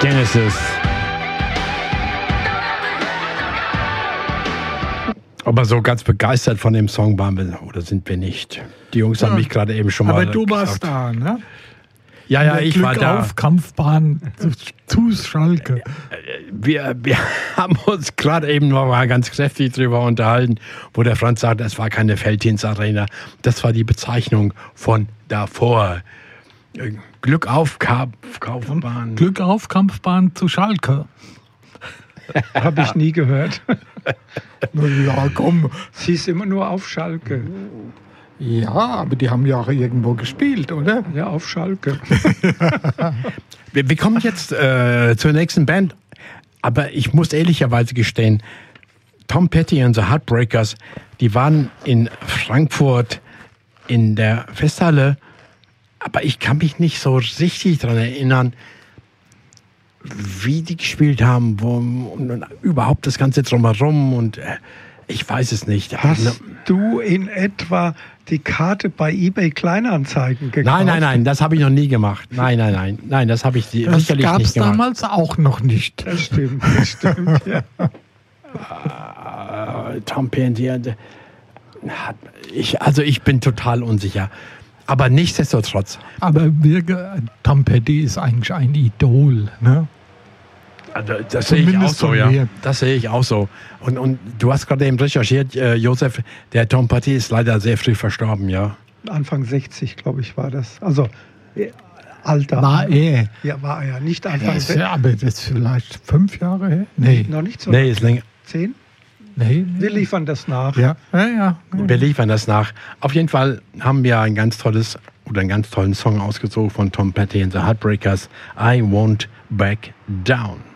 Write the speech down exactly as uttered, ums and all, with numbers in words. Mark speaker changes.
Speaker 1: Genesis. Aber so ganz begeistert von dem Song waren wir, oder sind wir nicht? Die Jungs ja, haben mich gerade eben schon mal
Speaker 2: Aber du
Speaker 1: gesagt.
Speaker 2: warst da, ne?
Speaker 1: Ja, ja, ich
Speaker 2: Glück
Speaker 1: war da.
Speaker 2: auf Kampfbahn zu, zu Schalke.
Speaker 1: Wir, wir haben uns gerade eben noch mal ganz kräftig drüber unterhalten, wo der Franz sagt, das war keine Felddienstarena. Das war die Bezeichnung von davor. Glück auf Kampf, Kampfbahn.
Speaker 2: Glück auf Kampfbahn zu Schalke.
Speaker 3: Habe ich nie gehört.
Speaker 2: Ja, komm.
Speaker 3: Sie ist immer nur auf Schalke.
Speaker 2: Ja, aber die haben ja auch irgendwo gespielt, oder?
Speaker 3: Ja, auf Schalke.
Speaker 1: wir, wir kommen jetzt äh, zur nächsten Band, aber ich muss ehrlicherweise gestehen, Tom Petty und The Heartbreakers, die waren in Frankfurt in der Festhalle, aber ich kann mich nicht so richtig daran erinnern, wie die gespielt haben, wo, und, und überhaupt das Ganze drumherum und äh, ich weiß es nicht.
Speaker 3: Hast du in etwa die Karte bei eBay Kleinanzeigen gekauft?
Speaker 1: Nein, nein, nein, das habe ich noch nie gemacht. Nein, nein, nein, nein, das habe ich sicherlich nicht gemacht.
Speaker 2: Das gab es damals auch noch nicht.
Speaker 3: Das stimmt, das stimmt, ja.
Speaker 1: uh, Tom Petty, ich, also ich bin total unsicher. Aber nichtsdestotrotz.
Speaker 2: Aber wir, Tom Petty ist eigentlich ein Idol, ne?
Speaker 1: Also das sehe ich auch so, ja.
Speaker 2: Mir.
Speaker 1: Das sehe ich auch so. Und, und du hast gerade eben recherchiert, äh, Josef, der Tom Petty ist leider sehr früh verstorben, ja.
Speaker 3: Anfang sechzig, glaube ich, war das. Also äh, Alter.
Speaker 2: War er?
Speaker 3: Ja, war er. Nicht Anfang
Speaker 2: sechzig. Ja, aber das ist vielleicht fünf Jahre her? Nee.
Speaker 3: Noch nicht so.
Speaker 1: Nee, ist länger.
Speaker 3: Zehn?
Speaker 2: Nee, nee.
Speaker 3: Wir liefern das nach.
Speaker 2: Ja, ja, ja.
Speaker 1: Wir liefern das nach. Auf jeden Fall haben wir ein ganz tolles oder einen ganz tollen Song ausgesucht von Tom Petty and the Heartbreakers. I Won't Back Down.